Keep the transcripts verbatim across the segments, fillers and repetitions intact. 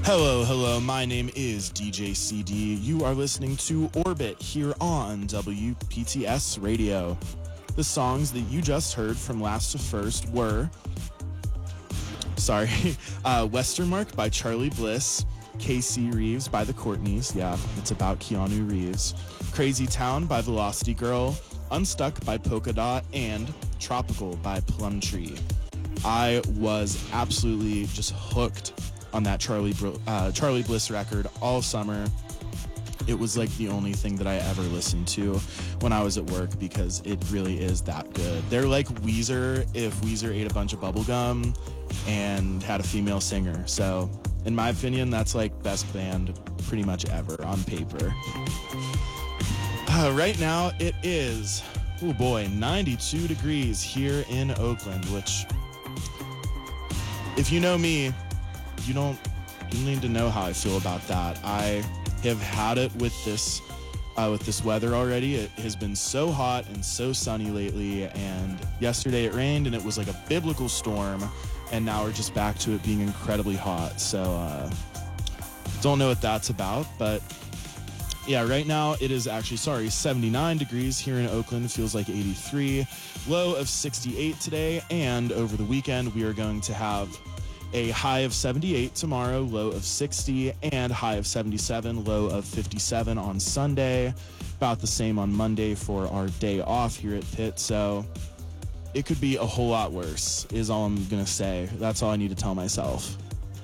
Hello, hello. My name is D J C D. You are listening to Orbit here on W P T S Radio. The songs that you just heard from last to first were, sorry, uh, Western Mark by Charlie Bliss, K C Reeves by the Courtneys, yeah, it's about Keanu Reeves, Crazy Town by Velocity Girl, Unstuck by Polka Dot, and Tropical by Plumtree. I was absolutely just hooked on that Charlie uh, Charlie Bliss record all summer. It was like the only thing that I ever listened to when I was at work because it really is that good. They're like Weezer if Weezer ate a bunch of bubblegum and had a female singer. So in my opinion, that's like best band pretty much ever on paper. Uh, right now it is, oh boy, ninety-two degrees here in Oakland, which if you know me, you don't you need to know how I feel about that. I have had it with this uh, with this weather already. It has been so hot and so sunny lately, and yesterday it rained and it was like a biblical storm, and now we're just back to it being incredibly hot. So uh, don't know what that's about, but yeah, right now it is actually, sorry, seventy-nine degrees here in Oakland. It feels like eighty-three, low of sixty-eight today, and over the weekend we are going to have a high of seventy-eight tomorrow, low of sixty, and high of seventy-seven, low of fifty-seven on Sunday. About the same on Monday for our day off here at Pitt. So it could be a whole lot worse, is all I'm going to say. That's all I need to tell myself.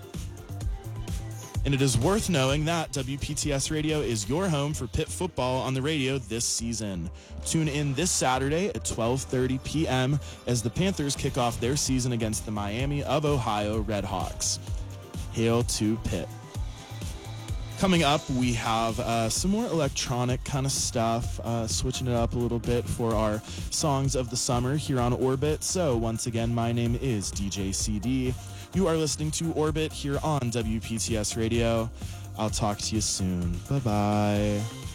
And it is worth knowing that W P T S Radio is your home for Pitt football on the radio this season. Tune in this Saturday at twelve thirty p.m. as the Panthers kick off their season against the Miami of Ohio Redhawks. Hail to Pitt. Coming up, we have uh, some more electronic kind of stuff, uh, switching it up a little bit for our songs of the summer here on Orbit. So once again, my name is D J C D. You are listening to Orbit here on W P T S Radio. I'll talk to you soon. Bye-bye.